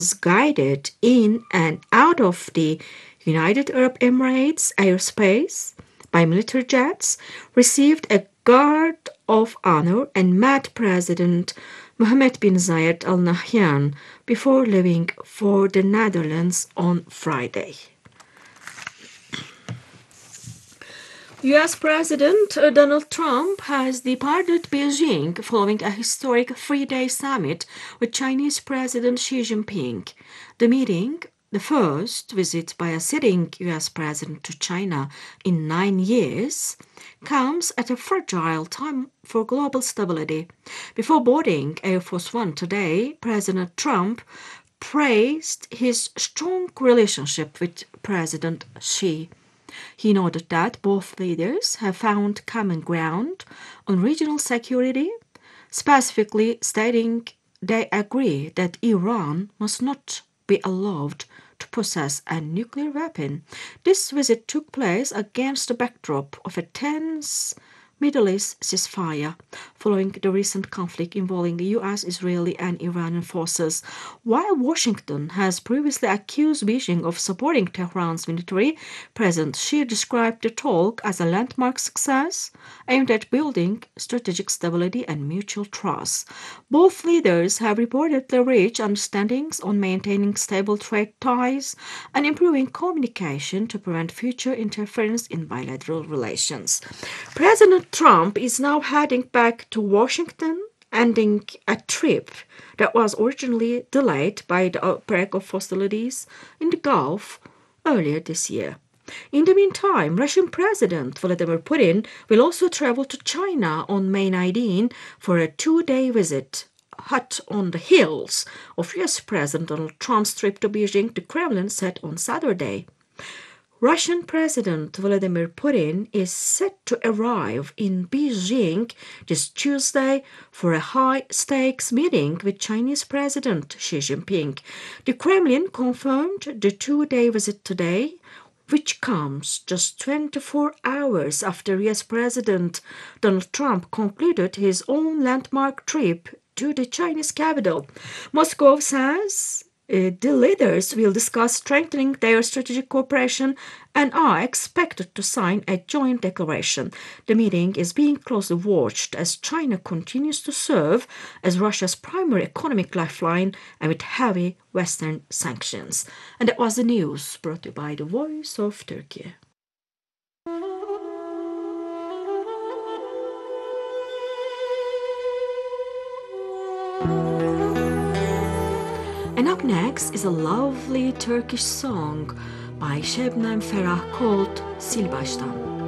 guided in and out of the United Arab Emirates airspace by military jets, received a guard of honor, and met President Mohammed bin Zayed Al Nahyan before leaving for the Netherlands on Friday. US President Donald Trump has departed Beijing following a historic three-day summit with Chinese President Xi Jinping. The meeting, the first visit by a sitting US president to China in 9 years, comes at a fragile time for global stability. Before boarding Air Force One today, President Trump praised his strong relationship with President Xi. He noted that both leaders have found common ground on regional security, specifically stating they agree that Iran must not be allowed to possess a nuclear weapon. This visit took place against the backdrop of a tense Middle East ceasefire following the recent conflict involving US, Israeli, and Iranian forces. While Washington has previously accused Beijing of supporting Tehran's military, President Xi described the talk as a landmark success aimed at building strategic stability and mutual trust. Both leaders have reportedly reached understandings on maintaining stable trade ties and improving communication to prevent future interference in bilateral relations. President Trump is now heading back to Washington, ending a trip that was originally delayed by the outbreak of hostilities in the Gulf earlier this year. In the meantime, Russian President Vladimir Putin will also travel to China on May 19 for a two-day visit. Hot on the heels of US President Donald Trump's trip to Beijing, the Kremlin said on Saturday. Russian President Vladimir Putin is set to arrive in Beijing this Tuesday for a high-stakes meeting with Chinese President Xi Jinping. The Kremlin confirmed the two-day visit today, which comes just 24 hours after US President Donald Trump concluded his own landmark trip to the Chinese capital. Moscow says the leaders will discuss strengthening their strategic cooperation and are expected to sign a joint declaration. The meeting is being closely watched as China continues to serve as Russia's primary economic lifeline amid heavy Western sanctions. And that was the news brought to you by the Voice of Turkey. And up next is a lovely Turkish song by Şebnem Ferah called Sil Baştan.